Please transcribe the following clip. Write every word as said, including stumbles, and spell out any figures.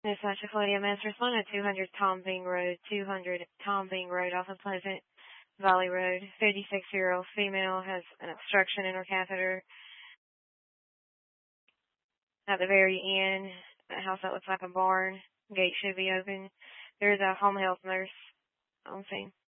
Miss Sasha Claudia Mass respond at two hundred Tom Bing Road, two hundred Tom Bing Road off of Pleasant Valley Road. fifty-six-year-old female has an obstruction in her catheter. At the very end, a house that looks like a barn. Gate should be open. There's a home health nurse on scene.